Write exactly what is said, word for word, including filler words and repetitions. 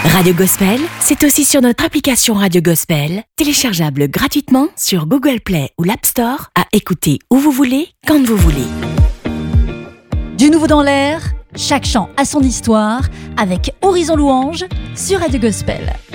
Radio Gospel, c'est aussi sur notre application Radio Gospel, téléchargeable gratuitement sur Google Play ou l'App Store, à écouter où vous voulez, quand vous voulez. Du nouveau dans l'air, chaque chant a son histoire, avec Horizon Louange sur Radio Gospel.